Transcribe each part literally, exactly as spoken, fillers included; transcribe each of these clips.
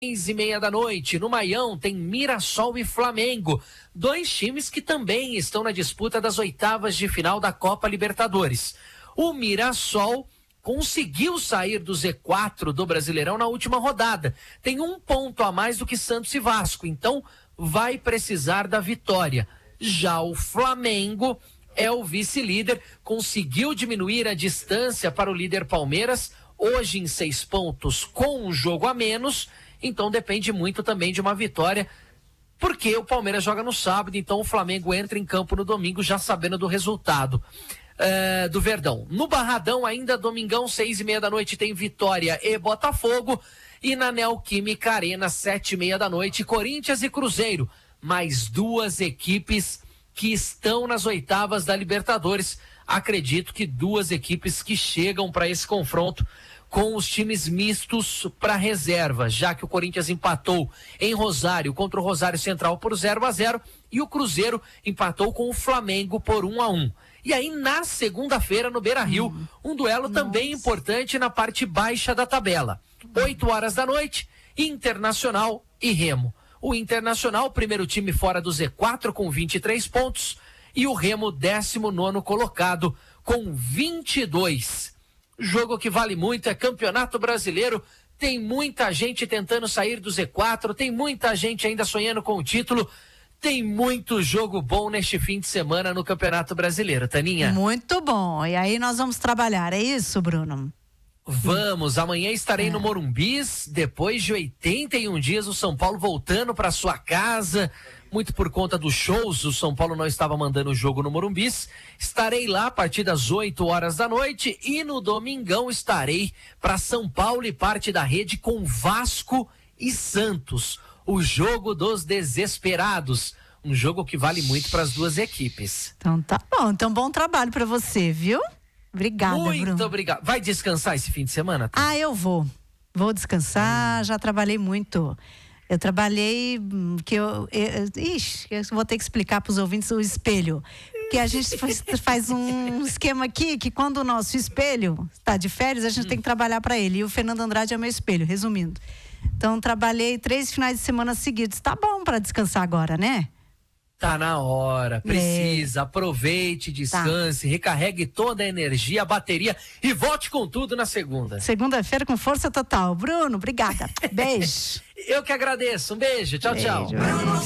Seis e meia da noite, no Maião, tem Mirassol e Flamengo, dois times que também estão na disputa das oitavas de final da Copa Libertadores. O Mirassol conseguiu sair do Z quatro do Brasileirão na última rodada, tem um ponto a mais do que Santos e Vasco, então vai precisar da vitória. Já o Flamengo é o vice-líder, conseguiu diminuir a distância para o líder Palmeiras, hoje em seis pontos com um jogo a menos. Então depende muito também de uma vitória, porque o Palmeiras joga no sábado, então o Flamengo entra em campo no domingo já sabendo do resultado uh, do Verdão. No Barradão ainda, domingão, seis e meia da noite, tem Vitória e Botafogo, e na Neoquímica Arena, sete e meia da noite, Corinthians e Cruzeiro, mais duas equipes que estão nas oitavas da Libertadores. Acredito que duas equipes que chegam para esse confronto com os times mistos para reserva, já que o Corinthians empatou em Rosário contra o Rosário Central por zero a zero e o Cruzeiro empatou com o Flamengo por um a um. E aí na segunda-feira no Beira-Rio, hum. um duelo Nossa. também importante na parte baixa da tabela. oito horas da noite, Internacional e Remo. O Internacional, primeiro time fora do Z quatro com vinte e três pontos, e o Remo, décimo nono colocado com vinte e dois. Jogo que vale muito, é Campeonato Brasileiro, tem muita gente tentando sair do Z quatro, tem muita gente ainda sonhando com o título, tem muito jogo bom neste fim de semana no Campeonato Brasileiro, Taninha. Muito bom, e aí nós vamos trabalhar, é isso, Bruno? Vamos, amanhã estarei é. no Morumbis, depois de oitenta e um dias o São Paulo voltando para sua casa, muito por conta dos shows, o São Paulo não estava mandando o jogo no Morumbis. Estarei lá a partir das oito horas da noite e no domingão estarei para São Paulo e parte da rede com Vasco e Santos, o jogo dos desesperados, um jogo que vale muito para as duas equipes. Então tá bom, então bom trabalho para você, viu? Obrigada, Muito Bruno. obrigado. Vai descansar esse fim de semana? Tá? Ah, eu vou. Vou descansar, hum. já trabalhei muito. Eu trabalhei, que eu, eu ixi, eu vou ter que explicar para os ouvintes o espelho. Que a gente faz, faz um esquema aqui, que quando o nosso espelho está de férias, a gente hum. tem que trabalhar para ele. E o Fernando Andrade é meu espelho, resumindo. Então, trabalhei três finais de semana seguidos. Tá bom para descansar agora, né? Tá na hora, precisa, é. aproveite, descanse, tá. recarregue toda a energia, a bateria e volte com tudo na segunda. Segunda-feira com força total. Bruno, obrigada. Beijo. Eu que agradeço, um beijo, tchau, beijo. tchau. Bruno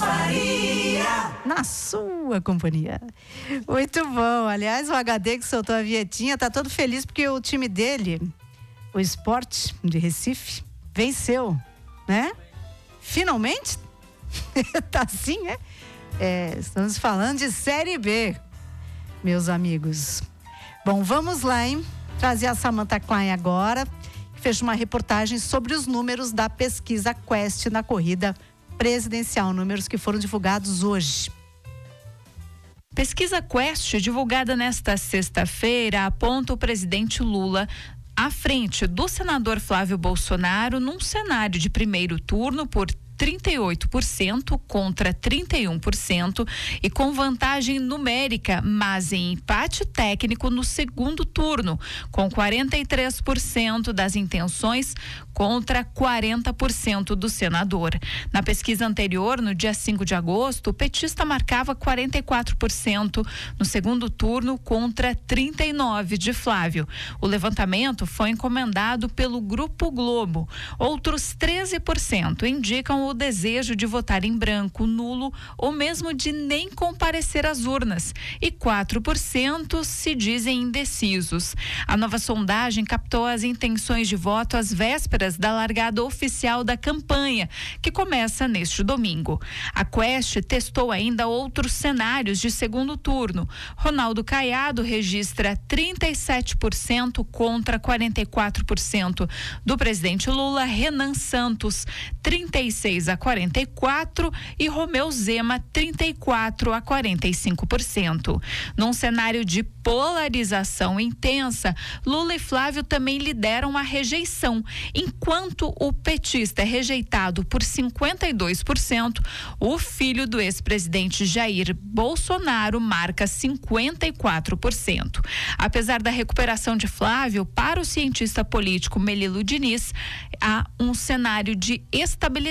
Faria. Na sua companhia. Muito bom, aliás o H D que soltou a vietinha tá todo feliz porque o time dele, o Sport de Recife, venceu, né? Finalmente? Tá assim, né? É, estamos falando de Série B, meus amigos. Bom, vamos lá, hein? Trazer a Samantha Klein agora, que fez uma reportagem sobre os números da pesquisa Quest na corrida presidencial, números que foram divulgados hoje. Pesquisa Quest, divulgada nesta sexta-feira, aponta o presidente Lula à frente do senador Flávio Bolsonaro num cenário de primeiro turno por trinta e oito por cento contra trinta e um por cento e com vantagem numérica, mas em empate técnico no segundo turno, com quarenta e três por cento das intenções contra quarenta por cento do senador. Na pesquisa anterior, no dia cinco de agosto, o petista marcava quarenta e quatro por cento no segundo turno contra trinta e nove por cento de Flávio. O levantamento foi encomendado pelo Grupo Globo. Outros treze por cento indicam o desejo de votar em branco, nulo ou mesmo de nem comparecer às urnas, e quatro por cento se dizem indecisos. A nova sondagem captou as intenções de voto às vésperas da largada oficial da campanha, que começa neste domingo. A Quest testou ainda outros cenários de segundo turno. Ronaldo Caiado registra trinta e sete por cento contra quarenta e quatro por cento do presidente Lula, Renan Santos trinta e seis a quarenta e quatro e Romeu Zema trinta e quatro a quarenta e cinco por cento. Num cenário de polarização intensa, Lula e Flávio também lideram a rejeição, enquanto o petista é rejeitado por cinquenta e dois por cento, o filho do ex-presidente Jair Bolsonaro marca cinquenta e quatro por cento. Apesar da recuperação de Flávio, para o cientista político Melilo Diniz, há um cenário de estabilidade